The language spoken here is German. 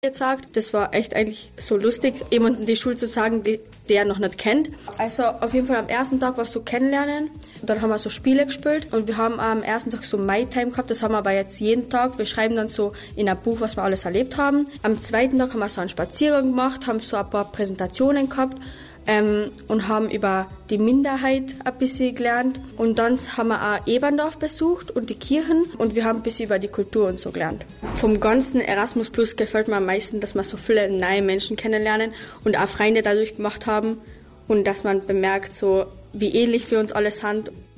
jetzt sagt. Das war echt eigentlich so lustig, jemanden die Schule zu sagen, der noch nicht kennt. Also auf jeden Fall am ersten Tag war es so kennenlernen. Dann haben wir so Spiele gespielt und wir haben am ersten Tag so My-Time gehabt. Das haben wir aber jetzt jeden Tag. Wir schreiben dann so in ein Buch, was wir alles erlebt haben. Am zweiten Tag haben wir so einen Spaziergang gemacht, haben so ein paar Präsentationen gehabt. Und haben über die Minderheit ein bisschen gelernt. Und dann haben wir auch Eberndorf besucht und die Kirchen und wir haben ein bisschen über die Kultur und so gelernt. Vom ganzen Erasmus Plus gefällt mir am meisten, dass wir so viele neue Menschen kennenlernen und auch Freunde dadurch gemacht haben und dass man bemerkt, so wie ähnlich wir uns alle sind.